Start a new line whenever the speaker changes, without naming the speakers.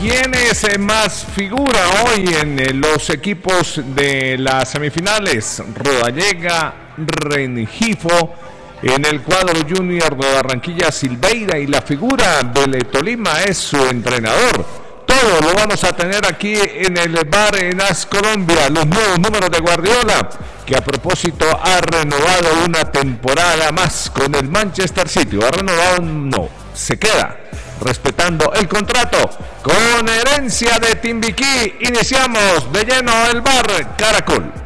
¿Quién es más figura hoy en los equipos de las semifinales? Rodallega, Rengifo, en el cuadro junior de Barranquilla, Silveira, y la figura del Tolima es su entrenador. Todo lo vamos a tener aquí en el bar en AS Colombia, los nuevos números de Guardiola, que a propósito ha renovado una temporada más con el Manchester City. ¿Ha renovado? No, se queda respetando el contrato con herencia de Timbiquí. Iniciamos de lleno el bar Caracol.